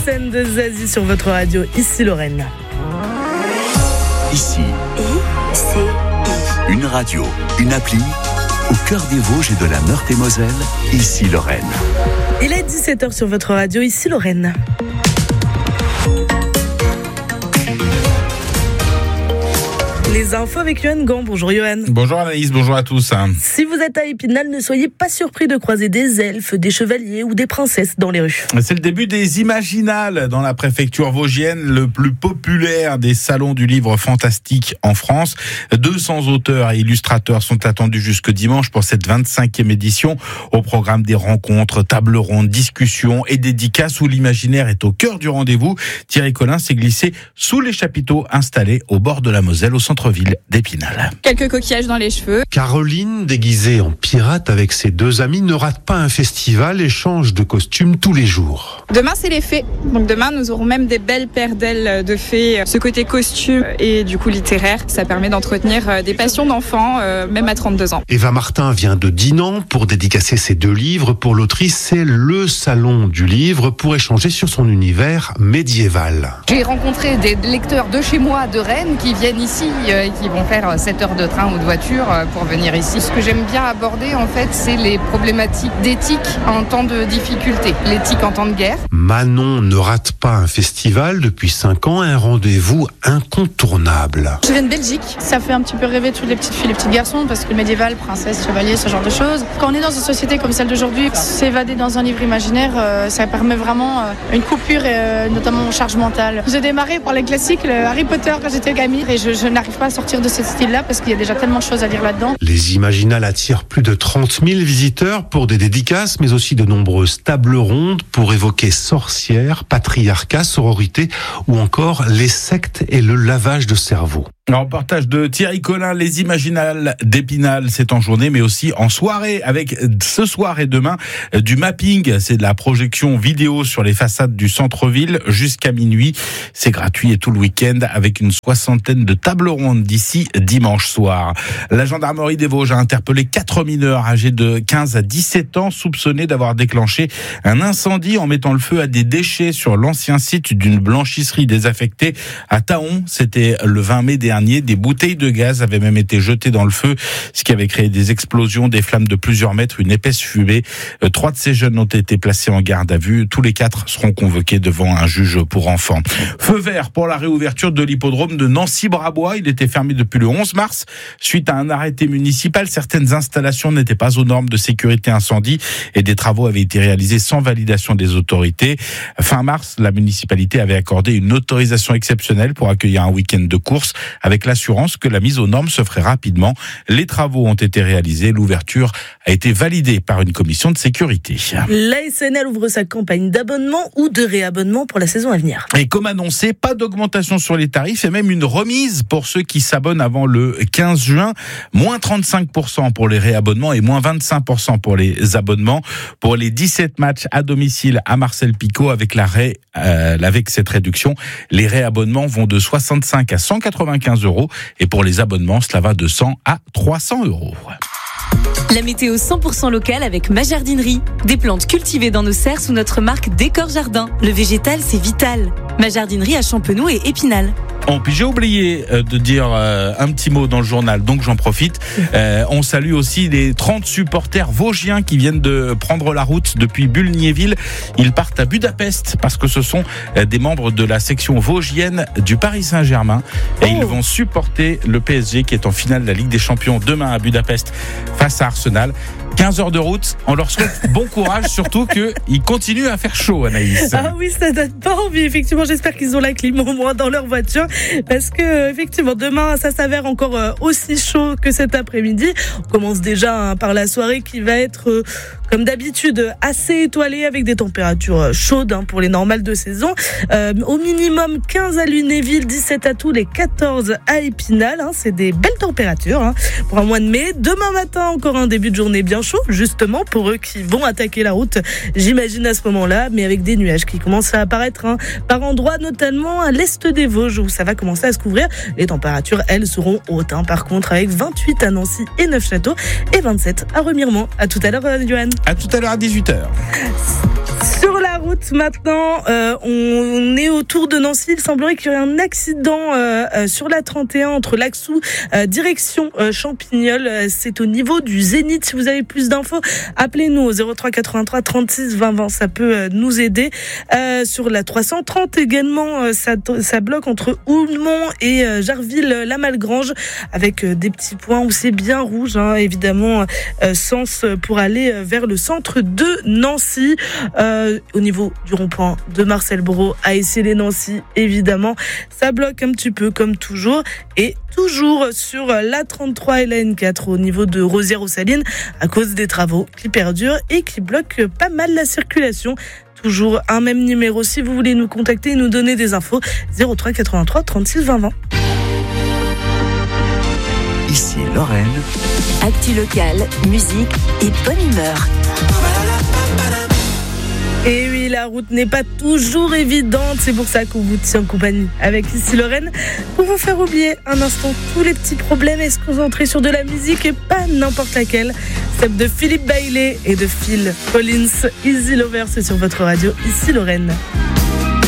scène de Zazie sur votre radio, ici Lorraine. Ici, une radio, une appli, au cœur des Vosges et de la Meurthe-et-Moselle, ici Lorraine. Il est 17h sur votre radio, ici Lorraine. Les infos avec Yoann Gant. Bonjour Yoann. Bonjour Anaïs, bonjour à tous. Si vous êtes à Épinal, ne soyez pas surpris de croiser des elfes, des chevaliers ou des princesses dans les rues. C'est le début des Imaginales dans la préfecture vosgienne, le plus populaire des salons du livre fantastique en France. 200 auteurs et illustrateurs sont attendus jusque dimanche pour cette 25e édition. Au programme des rencontres, tables rondes, discussions et dédicaces où l'imaginaire est au cœur du rendez-vous. Thierry Collin s'est glissé sous les chapiteaux installés au bord de la Moselle, au centre-ville d'Épinal. Quelques coquillages dans les cheveux. Caroline, déguisée en pirate avec ses deux amis, ne rate pas un festival et change de costume tous les jours. Demain, c'est les fées. Donc demain, nous aurons même des belles paires d'ailes de fées. Ce côté costume et du coup littéraire, ça permet d'entretenir des passions d'enfants, même à 32 ans. Eva Martin vient de Dinan pour dédicacer ses 2 livres. Pour l'autrice, c'est le salon du livre pour échanger sur son univers médiéval. J'ai rencontré des lecteurs de chez moi, de Rennes, qui viennent ici et qui vont faire 7 heures de train ou de voiture pour venir ici. Ce que j'aime bien aborder, en fait, c'est les problématiques d'éthique en temps de difficulté, l'éthique en temps de guerre. Manon ne rate pas un festival depuis 5 ans, un rendez-vous incontournable. Je viens de Belgique, ça fait un petit peu rêver toutes les petites filles, les petits garçons, parce que le médiéval, princesse, chevalier, ce genre de choses. Quand on est dans une société comme celle d'aujourd'hui, s'évader dans un livre imaginaire, ça permet vraiment une coupure et notamment en charge mentale. J'ai démarré par les classiques, le Harry Potter quand j'étais gamine, et je n'arrive pas à sortir de ce style-là parce qu'il y a déjà tellement de choses à lire là-dedans. Les Imaginales attirent plus de 30 000 visiteurs pour des dédicaces, mais aussi de nombreuses tables rondes pour évoquer sorcières, patriarcat, sororité ou encore les sectes et le lavage de cerveau. Un reportage de Thierry Collin, les Imaginales d'Épinal, c'est en journée mais aussi en soirée avec ce soir et demain du mapping, c'est de la projection vidéo sur les façades du centre-ville jusqu'à minuit. C'est gratuit et tout le week-end avec une 60aine de tables rondes d'ici dimanche soir. La gendarmerie des Vosges a interpellé 4 mineurs âgés de 15 à 17 ans soupçonnés d'avoir déclenché un incendie en mettant le feu à des déchets sur l'ancien site d'une blanchisserie désaffectée à Taon. C'était le 20 mai dernier. Des bouteilles de gaz avaient même été jetées dans le feu, ce qui avait créé des explosions, des flammes de plusieurs mètres, une épaisse fumée. 3 de ces jeunes ont été placés en garde à vue. Tous les 4 seront convoqués devant un juge pour enfants. Feu vert pour la réouverture de l'hippodrome de Nancy-Brabois. Il était fermé depuis le 11 mars. Suite à un arrêté municipal, certaines installations n'étaient pas aux normes de sécurité incendie et des travaux avaient été réalisés sans validation des autorités. Fin mars, la municipalité avait accordé une autorisation exceptionnelle pour accueillir un week-end de course avec l'assurance que la mise aux normes se ferait rapidement. Les travaux ont été réalisés. L'ouverture a été validée par une commission de sécurité. L'ASNL ouvre sa campagne d'abonnement ou de réabonnement pour la saison à venir. Et comme annoncé, pas d'augmentation sur les tarifs et même une remise pour ceux qui s'abonnent avant le 15 juin. Moins 35% pour les réabonnements et moins 25% pour les abonnements. Pour les 17 matchs à domicile à Marcel Picot avec avec cette réduction, les réabonnements vont de 65 à 195 € et pour les abonnements, cela va de 100 à 300 €. La météo 100% locale avec ma jardinerie. Des plantes cultivées dans nos serres sous notre marque Décor Jardin. Le végétal, c'est vital. Ma jardinerie à Champenoux et Épinal. Puis j'ai oublié de dire un petit mot dans le journal, donc j'en profite. On salue aussi les 30 supporters vosgiens qui viennent de prendre la route depuis Bulgnéville. Ils partent à Budapest parce que ce sont des membres de la section vosgienne du Paris Saint-Germain. Et ils vont supporter le PSG qui est en finale de la Ligue des Champions demain à Budapest face à Arsenal. 15 heures de route, on leur souhaite bon courage, surtout qu'il continue à faire chaud, Anaïs. Ah oui, ça donne pas envie, effectivement, j'espère qu'ils ont la clim au moins dans leur voiture, parce que effectivement, demain, ça s'avère encore aussi chaud que cet après-midi. On commence déjà par la soirée qui va être, comme d'habitude, assez étoilée avec des températures chaudes pour les normales de saison. Au minimum 15 à Lunéville, 17 à Toul et 14 à Épinal. C'est des belles températures pour un mois de mai. Demain matin, encore un début de journée bien chaud, justement, pour eux qui vont attaquer la route, j'imagine à ce moment-là, mais avec des nuages qui commencent à apparaître par endroits, notamment à l'est des Vosges, où ça va commencer à se couvrir. Les températures, elles, seront hautes, par contre, avec 28 à Nancy et Neufchâteau, et 27 à Remiremont. À tout à l'heure, Yoann. À tout à l'heure à 18h. Sur la route. route maintenant. On est autour de Nancy. Il semblerait qu'il y aurait un accident sur la 31 entre Laxou, direction Champignol. C'est au niveau du Zénith. Si vous avez plus d'infos, appelez-nous au 03 83 36 20 20. Ça peut nous aider. Sur la 330 également, ça bloque entre Oulmont et Jarville-la-Malgrange avec des petits points où c'est bien rouge, hein, évidemment, sens pour aller vers le centre de Nancy. Au niveau du rond-point de Marcel Brault à Essey-les-Nancy, évidemment, ça bloque un petit peu comme toujours. Et toujours sur la 33 et la N4 au niveau de Rosières-aux-Salines à cause des travaux qui perdurent et qui bloquent pas mal la circulation. Toujours un même numéro si vous voulez nous contacter et nous donner des infos. 03 83 36 20 20. Ici Lorraine. Actu local, musique et bonne humeur. Et oui, la route n'est pas toujours évidente, c'est pour ça qu'on vous tient en compagnie avec Ici Lorraine pour vous faire oublier un instant tous les petits problèmes et se concentrer sur de la musique et pas n'importe laquelle. Celle de Philippe Bailey et de Phil Collins. Easy Lover, c'est sur votre radio Ici Lorraine.